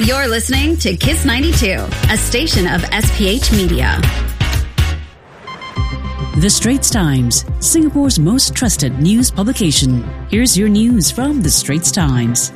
You're listening to Kiss 92, a station of SPH Media. The Straits Times, Singapore's most trusted news publication. Here's your news from The Straits Times.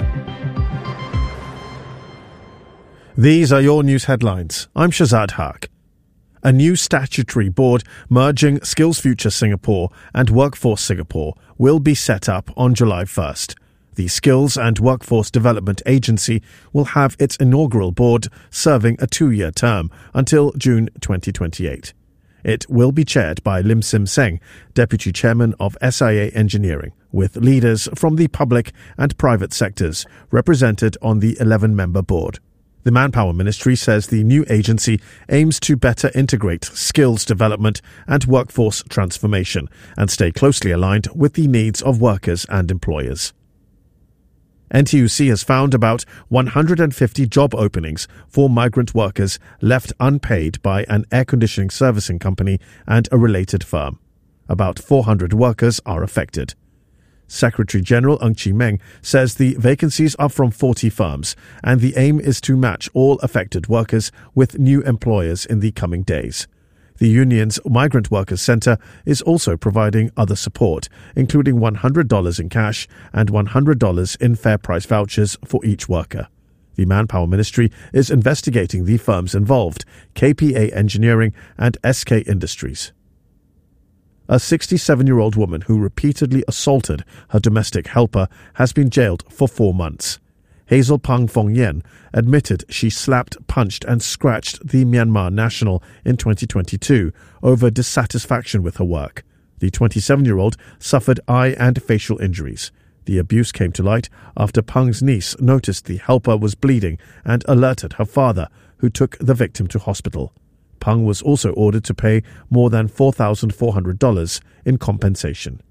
These are your news headlines. I'm Shazad Haq. A new statutory board merging SkillsFuture Singapore and Workforce Singapore will be set up on July 1st. The Skills and Workforce Development Agency will have its inaugural board serving a 2-year term until June 2028. It will be chaired by Lim Sim Seng, Deputy Chairman of SIA Engineering, with leaders from the public and private sectors represented on the 11-member board. The Manpower Ministry says the new agency aims to better integrate skills development and workforce transformation and stay closely aligned with the needs of workers and employers. NTUC has found about 150 job openings for migrant workers left unpaid by an air conditioning servicing company and a related firm. About 400 workers are affected. Secretary-General Ng Chee Meng says the vacancies are from 40 firms and the aim is to match all affected workers with new employers in the coming days. The union's Migrant Workers Centre is also providing other support, including $100 in cash and $100 in fair price vouchers for each worker. The Manpower Ministry is investigating the firms involved, KPA Engineering and SK Industries. A 67-year-old woman who repeatedly assaulted her domestic helper has been jailed for 4 months. Hazel Pang Fong Yen admitted she slapped, punched and scratched the Myanmar national in 2022 over dissatisfaction with her work. The 27-year-old suffered eye and facial injuries. The abuse came to light after Pang's niece noticed the helper was bleeding and alerted her father, who took the victim to hospital. Pang was also ordered to pay more than $4,400 in compensation.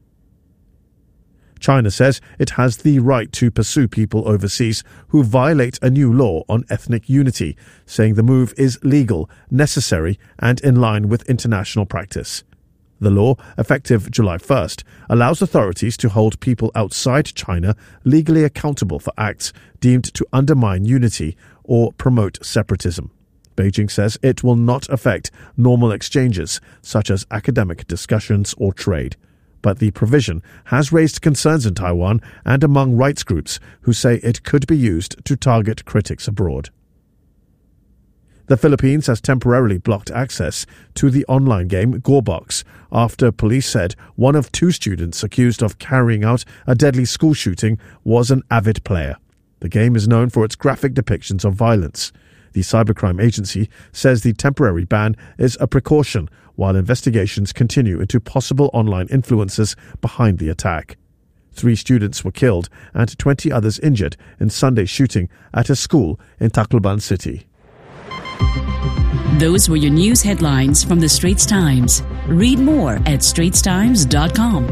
China says it has the right to pursue people overseas who violate a new law on ethnic unity, saying the move is legal, necessary and in line with international practice. The law, effective July 1st, allows authorities to hold people outside China legally accountable for acts deemed to undermine unity or promote separatism. Beijing says it will not affect normal exchanges, such as academic discussions or trade. But the provision has raised concerns in Taiwan and among rights groups who say it could be used to target critics abroad. The Philippines has temporarily blocked access to the online game Gorebox after police said one of 2 students accused of carrying out a deadly school shooting was an avid player. The game is known for its graphic depictions of violence. The Cybercrime Agency says the temporary ban is a precaution while investigations continue into possible online influences behind the attack. 3 students were killed and 20 others injured in Sunday's shooting at a school in Tacloban City. Those were your news headlines from The Straits Times. Read more at straitstimes.com.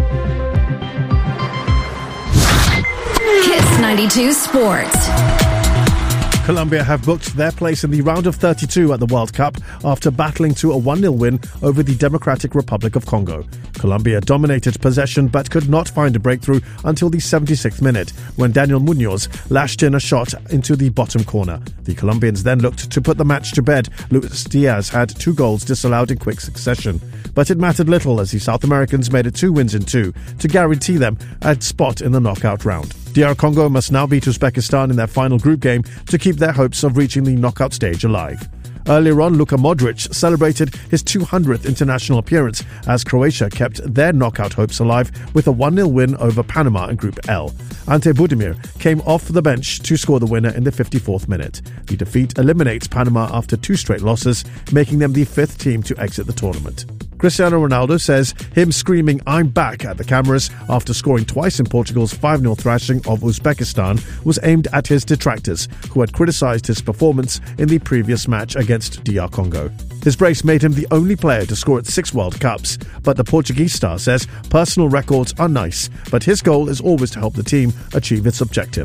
Kiss 92 Sports. Colombia have booked their place in the round of 32 at the World Cup after battling to a 1-0 win over the Democratic Republic of Congo. Colombia dominated possession but could not find a breakthrough until the 76th minute when Daniel Munoz lashed in a shot into the bottom corner. The Colombians then looked to put the match to bed. Luis Diaz had 2 goals disallowed in quick succession. But it mattered little as the South Americans made it 2 wins in 2 to guarantee them a spot in the knockout round. DR Congo must now beat Uzbekistan in their final group game to keep their hopes of reaching the knockout stage alive. Earlier on, Luka Modric celebrated his 200th international appearance as Croatia kept their knockout hopes alive with a 1-0 win over Panama in Group L. Ante Budimir came off the bench to score the winner in the 54th minute. The defeat eliminates Panama after 2 straight losses, making them the 5th team to exit the tournament. Cristiano Ronaldo says him screaming "I'm back" at the cameras after scoring twice in Portugal's 5-0 thrashing of Uzbekistan was aimed at his detractors, who had criticised his performance in the previous match against DR Congo. His brace made him the only player to score at 6 World Cups, but the Portuguese star says personal records are nice, but his goal is always to help the team achieve its objectives.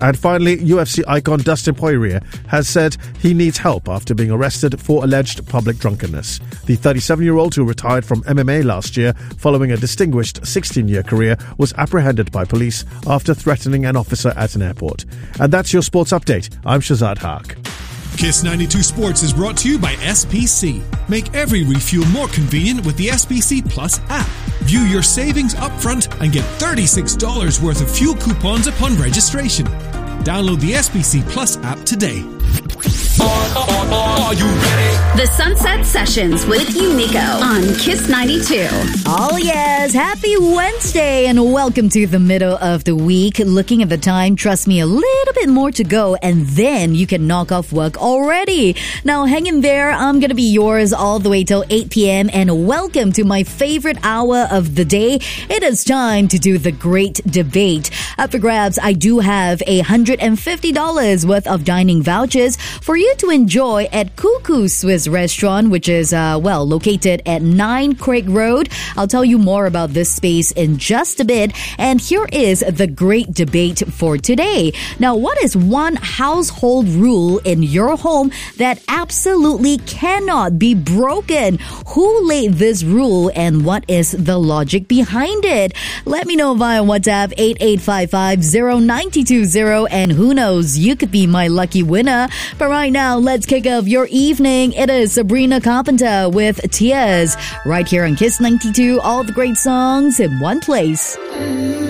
And finally, UFC icon Dustin Poirier has said he needs help after being arrested for alleged public drunkenness. The 37-year-old who retired from MMA last year following a distinguished 16-year career was apprehended by police after threatening an officer at an airport. And that's your sports update. I'm Shazad Haq. Kiss 92 Sports is brought to you by SPC. Make every refuel more convenient with the SPC Plus app. View your savings upfront and get $36 worth of fuel coupons upon registration. Download the SPC Plus app today. Are you ready? The Sunset Sessions with Yumiko on Kiss 92. Oh yes, happy Wednesday and welcome to the middle of the week. Looking at the time, trust me, a little bit more to go and then you can knock off work already. Now hang in there, I'm gonna be yours all the way till 8 p.m. and welcome to my favorite hour of the day. It is time to do the great debate. Up for grabs, I do have $150 worth of dining vouchers for you to enjoy at Cuckoo Swiss Restaurant, which is, located at 9 Craig Road. I'll tell you more about this space in just a bit. And here is the great debate for today. Now, what is one household rule in your home that absolutely cannot be broken? Who laid this rule and what is the logic behind it? Let me know via WhatsApp 8855-0920, and who knows, you could be my lucky winner. But right now, let's kick off your evening. It is Sabrina Carpenter with Tears. Right here on Kiss 92, all the great songs in one place.